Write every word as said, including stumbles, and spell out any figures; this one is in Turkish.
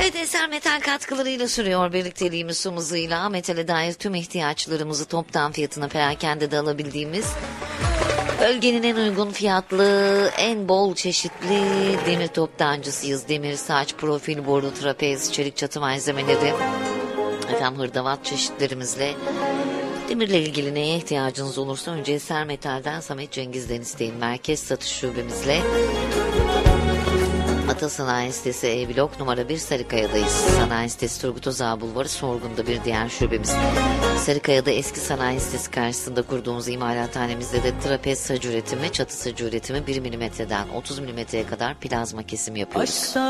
Evet, Eser Metal katkılarıyla sürüyor birlikteliğimiz Su hızıyla. Metale dair tüm ihtiyaçlarımızı toptan fiyatına perakende alabildiğimiz, bölgenin en uygun fiyatlı, en bol çeşitli demir toptancısıyız. Demir, saç, profil, boru, trapez, çelik çatı malzemeleri, efendim hırdavat çeşitlerimizle. Demirle ilgili neye ihtiyacınız olursa önce Eser Metal'den Samet Cengiz'den isteyin. Merkez satış şubemizle Ata Sanayi Sitesi E Blok numara bir Sarıkaya'dayız. Sanayi Sitesi Turgut Özal Bulvarı Sorgun'da bir diğer şubemiz. Sarıkaya'da eski Sanayi Sitesi karşısında kurduğumuz imalathanemizde de trapez sac üretimi, çatı sacı üretimi bir milimetreden otuz milimetreye kadar plazma kesim yapıyoruz.